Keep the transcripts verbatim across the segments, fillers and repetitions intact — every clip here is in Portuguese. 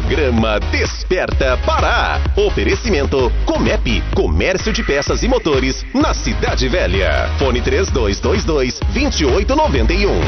Programa Desperta Pará. Oferecimento Comep, Comércio de Peças e Motores, na Cidade Velha. Fone três dois dois dois, dois oito nove um.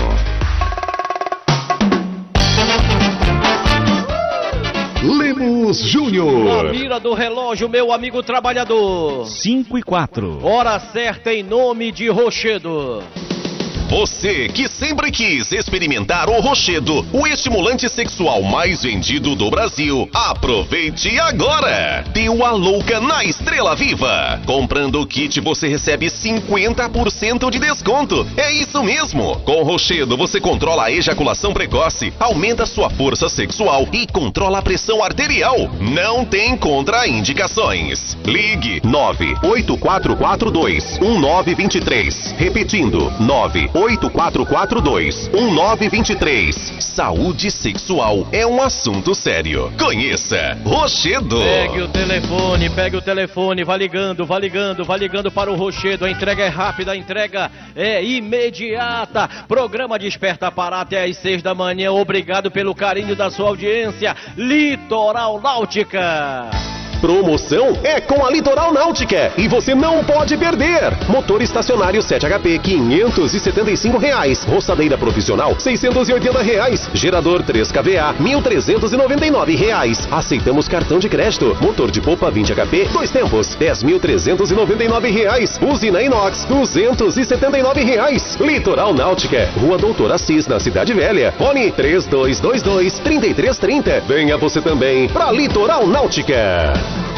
Lemos Júnior. Na mira do relógio, meu amigo trabalhador. cinco e quatro. Hora certa em nome de Rochedo. Você que sempre quis experimentar o Rochedo, o estimulante sexual mais vendido do Brasil, aproveite agora! Deu a louca na Estrela Viva! Comprando o kit você recebe cinquenta por cento de desconto. É isso mesmo! Com o Rochedo você controla a ejaculação precoce, aumenta sua força sexual e controla a pressão arterial. Não tem contraindicações. Ligue nove oito quatro quatro dois um nove dois três. Repetindo, nove oito quatro quatro dois um nove dois três. Saúde sexual é um assunto sério. Conheça Rochedo. Pegue o telefone, pegue o telefone, vá ligando, vá ligando, vá ligando para o Rochedo. A entrega é rápida, a entrega é imediata. Programa Desperta Pará até às seis da manhã. Obrigado pelo carinho da sua audiência. Litoral Náutica. Promoção é com a Litoral Náutica e você não pode perder. Motor estacionário sete H P quinhentos e setenta e cinco reais, roçadeira profissional seiscentos e oitenta reais, gerador três K V A mil trezentos e noventa e nove reais. Aceitamos cartão de crédito. Motor de polpa vinte H P dois tempos dez mil trezentos e noventa e nove reais. Usina inox duzentos e setenta e nove reais. Litoral Náutica, Rua Doutor Assis, na Cidade Velha. Fone três dois dois dois, três três três zero. Venha você também para Litoral Náutica.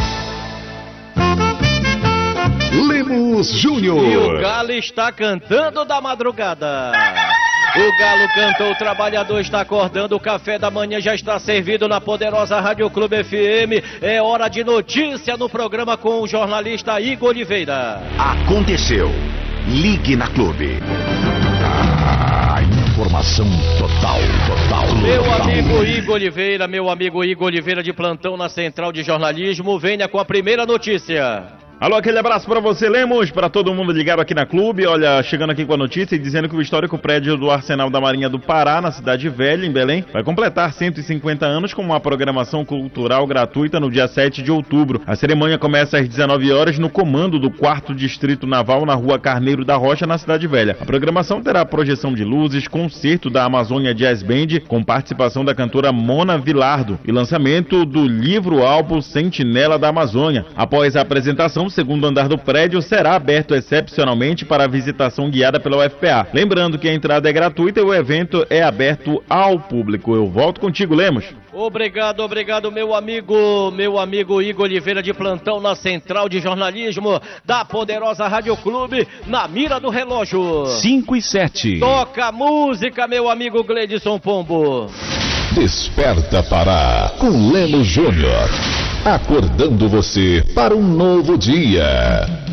Lemos Júnior. E o Galo está cantando da madrugada. O Galo cantou, o trabalhador está acordando, o café da manhã já está servido na poderosa Rádio Clube F M. É hora de notícia no programa com o jornalista Igor Oliveira. Aconteceu. Ligue na Clube. Ah, informação total, total. Meu total. amigo Igor Oliveira, meu amigo Igor Oliveira de plantão na Central de Jornalismo, venha com a primeira notícia. Alô, aquele abraço pra você, Lemos, pra todo mundo ligado aqui na Clube. Olha, chegando aqui com a notícia e dizendo que o histórico prédio do Arsenal da Marinha do Pará, na Cidade Velha, em Belém, vai completar cento e cinquenta anos com uma programação cultural gratuita no dia sete de outubro. A cerimônia começa às dezenove horas no comando do quarto Distrito Naval, na Rua Carneiro da Rocha, na Cidade Velha. A programação terá projeção de luzes, concerto da Amazônia Jazz Band, com participação da cantora Mona Vilardo, e lançamento do livro-álbum Sentinela da Amazônia. Após a apresentação, o segundo andar do prédio será aberto excepcionalmente para a visitação guiada pela U F P A. Lembrando que a entrada é gratuita e o evento é aberto ao público. Eu volto contigo, Lemos. Obrigado, obrigado, meu amigo, meu amigo Igor Oliveira de plantão na Central de Jornalismo da poderosa Rádio Clube, na mira do relógio. cinco e sete. Toca música, meu amigo Gleidson Pombo. Desperta Pará, com Lemos Júnior. Acordando você para um novo dia.